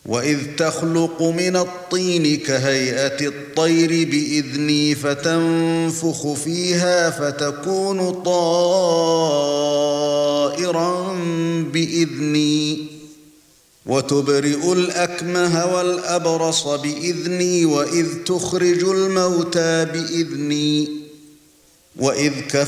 وَإِذْ تَخْلُقُ مِنَ الطِّينِ كَهَيْئَةِ الطَّيْرِ بِإِذْنِي فَتَنفُخُ فِيهَا فَتَكُونُ طَائِرًا بِإِذْنِي وَتُبْرِئُ الْأَكْمَهَ وَالْأَبْرَصَ بِإِذْنِي وَإِذْ تُخْرِجُ الْمَوْتَى بِإِذْنِي وَإِذْ